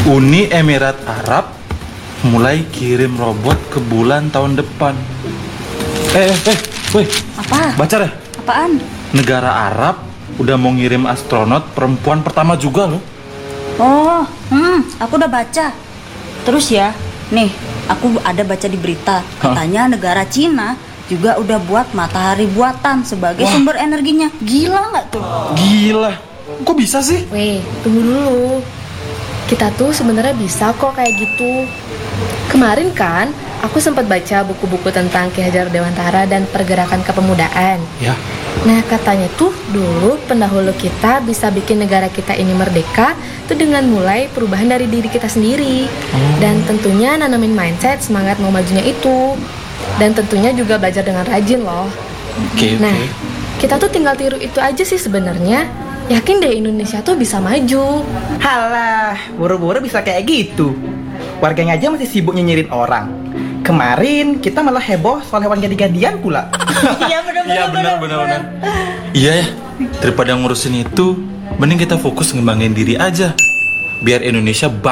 Uni Emirat Arab mulai kirim robot ke bulan tahun depan. Woi, Apa? baca deh. Apaan? Negara Arab udah mau ngirim astronot perempuan pertama juga loh. Oh, aku udah baca. Terus ya, nih, aku ada baca di berita. Katanya negara Cina juga udah buat matahari buatan sebagai sumber energinya. Gila nggak tuh? Gila, kok bisa sih? Weh, tunggu dulu. Kita tuh sebenarnya bisa kok kayak gitu. Kemarin kan, aku sempat baca buku-buku tentang Ki Hajar Dewantara dan pergerakan kepemudaan. Ya. Nah, katanya tuh dulu pendahulu kita bisa bikin negara kita ini merdeka tuh dengan mulai perubahan dari diri kita sendiri. Dan tentunya nanamin mindset semangat mau majunya itu. Dan tentunya juga belajar dengan rajin loh. Oke. Nah, kita tuh tinggal tiru itu aja sih sebenarnya. Yakin deh Indonesia tuh bisa maju. Halah, buru-buru bisa kayak gitu. Warganya aja masih sibuk nyinyirin orang. Kemarin kita malah heboh soal hewan ganti-gantian pula. Iya benar. Iya ya, daripada ngurusin itu, mending kita fokus ngembangin diri aja. Biar Indonesia